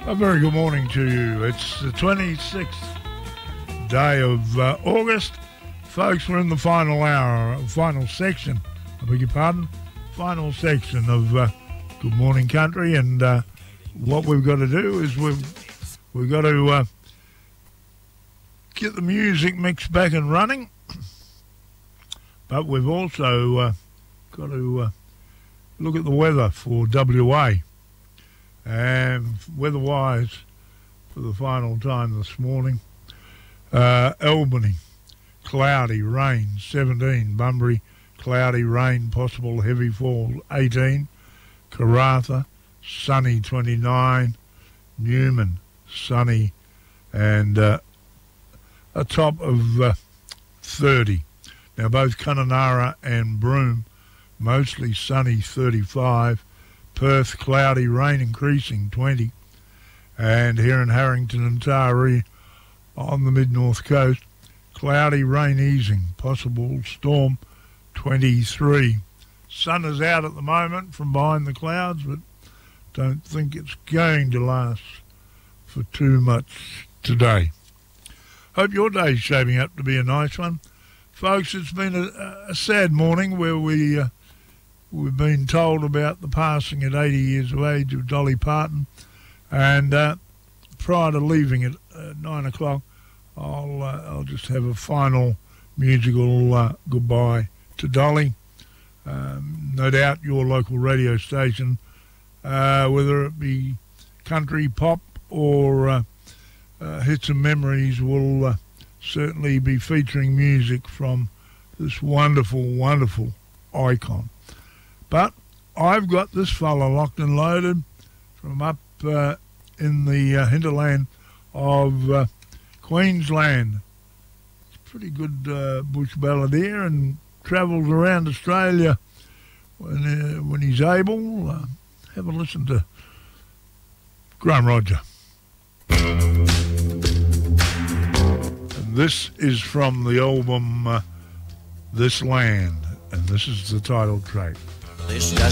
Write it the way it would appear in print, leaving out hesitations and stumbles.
A very good morning to you. It's the 26th day of August. Folks, we're in the final hour, final section, I beg your pardon, final section of Good Morning Country. And what we've got to do is we've got to get the music mix back and running. But we've also got to look at the weather for WA. And weather-wise, for the final time this morning, Albany, cloudy, rain, 17. Bunbury, cloudy, rain, possible heavy fall, 18. Karratha, sunny, 29. Newman, sunny, and a top of 30. Now, both Kununurra and Broome, mostly sunny, 35. Perth, cloudy, rain increasing, 20. And here in Harrington and Taree on the mid-north coast, cloudy, rain easing, possible storm, 23. Sun is out at the moment from behind the clouds, but don't think it's going to last for too much today. Hope your day's shaping up to be a nice one. Folks, it's been a sad morning where we've been told about the passing at 80 years of age of Dolly Parton. And prior to leaving at 9 o'clock, I'll just have a final musical goodbye to Dolly. No doubt your local radio station, whether it be country, pop, or hits and memories, will certainly be featuring music from this wonderful, wonderful icon. But I've got this fella locked and loaded from up in the hinterland of Queensland. It's a pretty good bush balladeer and travels around Australia when he's able. Have a listen to Graham Roger. And this is from the album This Land, and this is the title track. This doesn't